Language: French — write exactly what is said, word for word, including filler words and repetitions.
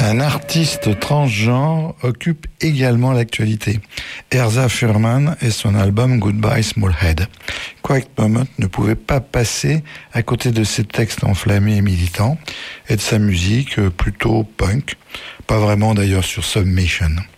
Un artiste transgenre occupe également l'actualité. Erza Furman et son album Goodbye Smallhead. Quiet Moment ne pouvait pas passer à côté de ses textes enflammés et militants et de sa musique plutôt punk, pas vraiment d'ailleurs sur Submission.